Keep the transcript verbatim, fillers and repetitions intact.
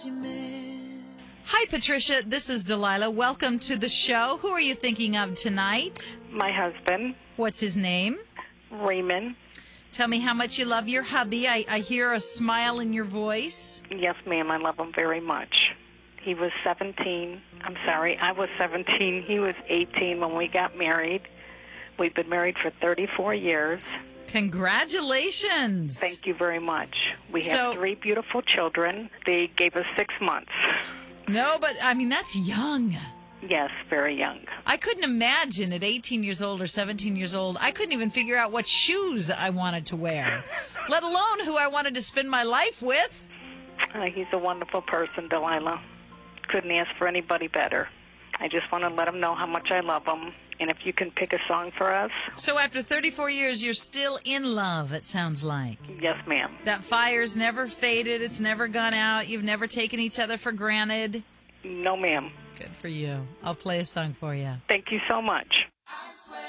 Hi, Patricia. This is Delilah. Welcome to the show. Who are you thinking of tonight? My husband. What's his name? Raymond. Tell me how much you love your hubby. I, I hear a smile in your voice. Yes, ma'am. I love him very much. He was seventeen. I'm sorry. I was seventeen. He was eighteen when we got married. We've been married for thirty-four years. Congratulations. Thank you very much. We have So- three beautiful children. They gave us six months. No, but I mean, that's young. Yes, very young. I couldn't imagine at eighteen years old or seventeen years old, I couldn't even figure out what shoes I wanted to wear, let alone who I wanted to spend my life with. Uh, he's a wonderful person, Delilah. Couldn't ask for anybody better. I just want to let him know how much I love him. And if you can pick a song for us. So after thirty-four years, you're still in love, it sounds like. Yes, ma'am. That fire's never faded. It's never gone out. You've never taken each other for granted. No, ma'am. Good for you. I'll play a song for you. Thank you so much.